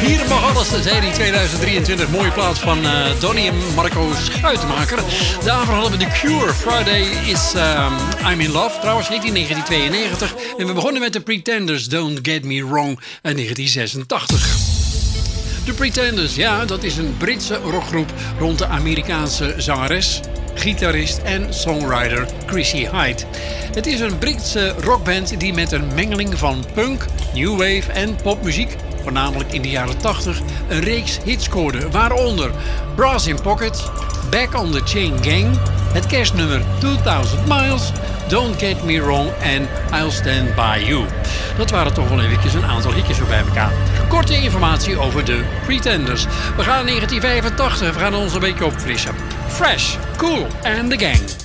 Hier mag alles, zei die 2023 mooie plaats van Donny en Marco Schuitenmaker. Daarvoor hadden we The Cure, Friday is I'm in Love, trouwens in 1992. En we begonnen met The Pretenders, Don't Get Me Wrong, uit 1986. The Pretenders, ja, dat is een Britse rockgroep rond de Amerikaanse zangeres, gitarist en songwriter Chrissie Hynde. Het is een Britse rockband die met een mengeling van punk, new wave en popmuziek, voornamelijk in de jaren 80, een reeks hits scoorde, waaronder Brass in Pocket, Back on the Chain Gang, het kerstnummer 2000 Miles, Don't Get Me Wrong en I'll Stand By You. Dat waren toch wel eventjes een aantal hitjes zo bij elkaar. Korte informatie over de Pretenders. We gaan 1985, we gaan ons een beetje opfrissen. Fresh, Cool and the Gang.